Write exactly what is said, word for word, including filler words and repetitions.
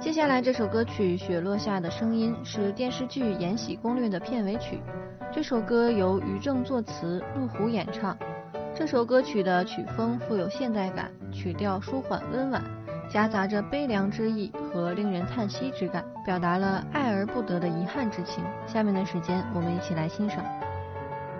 接下来这首歌曲《雪落下的声音》是电视剧《延禧攻略》的片尾曲。这首歌由于正作词，陆虎演唱。这首歌曲的曲风富有现代感，曲调舒缓温婉，夹杂着悲凉之意和令人叹息之感，表达了爱而不得的遗憾之情。下面的时间，我们一起来欣赏。